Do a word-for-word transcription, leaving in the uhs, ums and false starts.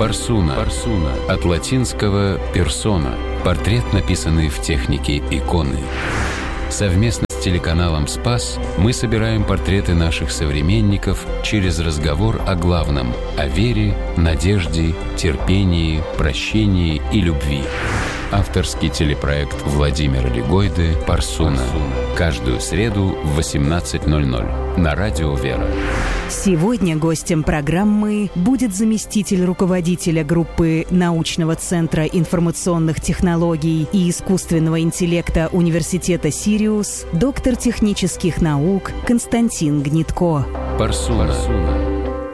Парсуна. Парсуна. От латинского «персона». Портрет, написанный в технике иконы. Совместно с телеканалом «Спас» мы собираем портреты наших современников через разговор о главном – о вере, надежде, терпении, прощении и любви. Авторский телепроект Владимира Легойды «Парсуна». Каждую среду в восемнадцать ноль ноль на радио «Вера». Сегодня гостем программы будет заместитель руководителя группы научного центра информационных технологий и искусственного интеллекта Университета Сириус, доктор технических наук Константин Гнетко. Парсуна. Парсуна.